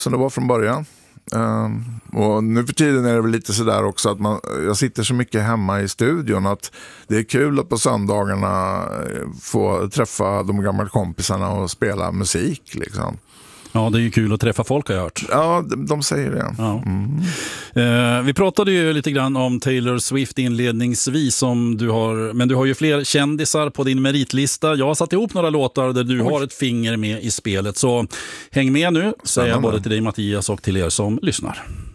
som det var från början. Och nu för tiden är det väl lite sådär också att jag sitter så mycket hemma i studion att det är kul att på söndagarna få träffa de gamla kompisarna och spela musik liksom. Ja, det är ju kul att träffa folk, har jag hört. Ja, de säger det. Ja. Vi pratade ju lite grann om Taylor Swift inledningsvis, men du har ju fler kändisar på din meritlista. Jag har satt ihop några låtar där du har ett finger med i spelet, så häng med nu, säger jag både till dig Mattias och till er som lyssnar.